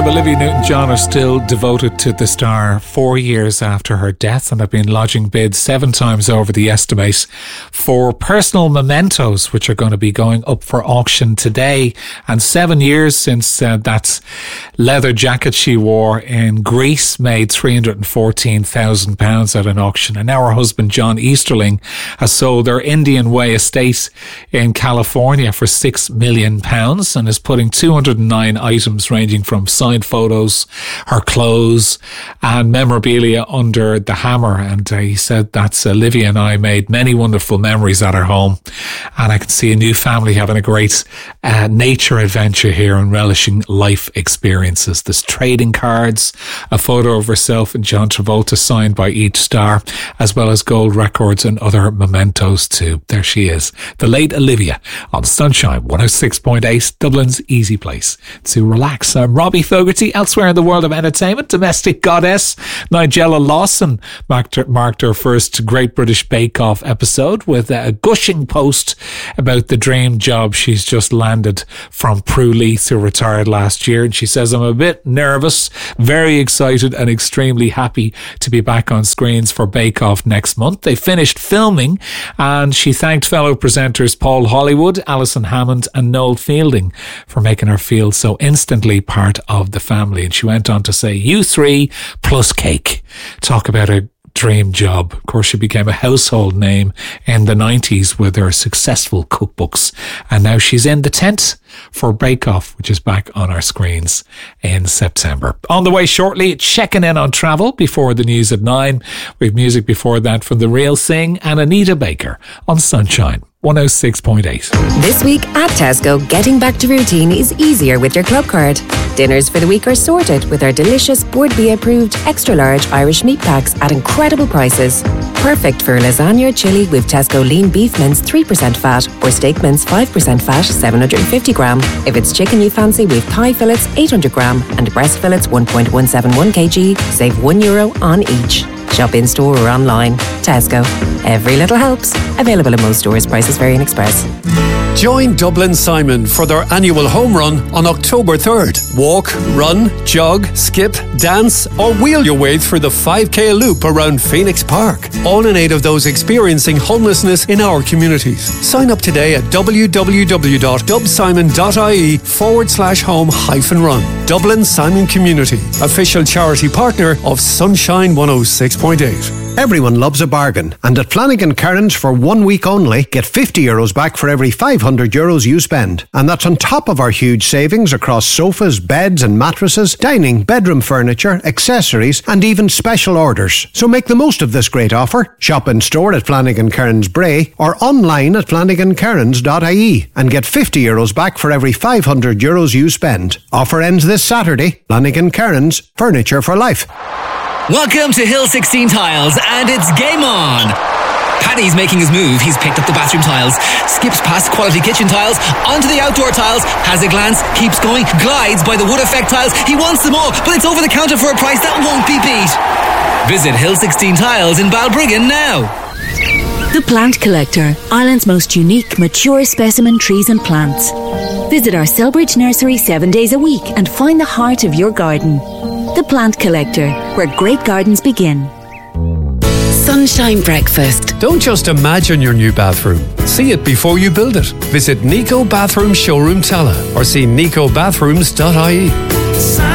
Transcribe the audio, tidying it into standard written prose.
Olivia Newton-John are still devoted to the star 4 years after her death and have been lodging bids 7 times over the estimate for personal mementos, which are going to be going up for auction today. And 7 years since that leather jacket she wore in Greece made £314,000 at an auction. And now her husband, John Easterling, has sold their Indian Way estate in California for £6 million and is putting 209 items ranging from signed photos, her clothes and memorabilia under the hammer. And he said that's Olivia and I made many wonderful memories at her home, and I can see a new family having a great nature adventure here and relishing life experiences. There's trading cards, a photo of herself and John Travolta signed by each star, as well as gold records and other mementos too. There she is, the late Olivia, on Sunshine 106.8, Dublin's easy place to relax. I'm Robbie Fogarty. Elsewhere in the world of entertainment, domestic goddess Nigella Lawson marked her first Great British Bake Off episode with a gushing post about the dream job she's just landed from Prue Leith, who retired last year. And she says, I'm a bit nervous, very excited and extremely happy to be back on screens for Bake Off next month. They finished filming and she thanked fellow presenters Paul Hollywood, Alison Hammond and Noel Fielding for making her feel so instantly part of the family. And she went on to say, you three plus cake. Talk about a dream job. Of course, she became a household name in the 90s with her successful cookbooks. And now she's in the tent for Bake Off, which is back on our screens in September. On the way shortly, checking in on travel before the news at 9. We have music before that from The Real Thing and Anita Baker on Sunshine 106.8. This week at Tesco, getting back to routine is easier with your club card. Dinners for the week are sorted with our delicious Board B approved extra large Irish meat packs at incredible prices. Perfect for lasagna or chilli with Tesco lean beef mince 3% fat or steak mince 5% fat 750 gram. If it's chicken you fancy, with thigh fillets 800 gram and breast fillets 1.171 kg, save €1 on each. Shop in store or online. Tesco. Every little helps. Available in most stores. Prices vary in Express. Join Dublin Simon for their annual home run on October 3rd. Walk, run, jog, skip, dance or wheel your way through the 5k loop around Phoenix Park. All in aid of those experiencing homelessness in our communities. Sign up today at www.dubsimon.ie/home-run. Dublin Simon Community, official charity partner of Sunshine 106.8. Everyone loves a bargain, and at Flanagan Kearns for 1 week only, get €50 back for every €500 you spend. And that's on top of our huge savings across sofas, beds and mattresses, dining, bedroom furniture, accessories and even special orders. So make the most of this great offer. Shop in store at Flanagan Kearns Bray or online at flanagankearns.ie and get €50 back for every €500 you spend. Offer ends this Saturday. Flanagan Kearns, furniture for life. Welcome to Hill 16 Tiles, and it's game on! Paddy's making his move. He's picked up the bathroom tiles, skips past quality kitchen tiles, onto the outdoor tiles, has a glance, keeps going, glides by the wood effect tiles. He wants them all, but it's over the counter for a price that won't be beat. Visit Hill 16 Tiles in Balbriggan now. The Plant Collector, Ireland's most unique, mature specimen trees and plants. Visit our Selbridge nursery 7 days a week and find the heart of your garden. The Plant Collector, where great gardens begin. Sunshine Breakfast. Don't just imagine your new bathroom. See it before you build it. Visit Nico Bathroom Showroom Tala or see nicobathrooms.ie.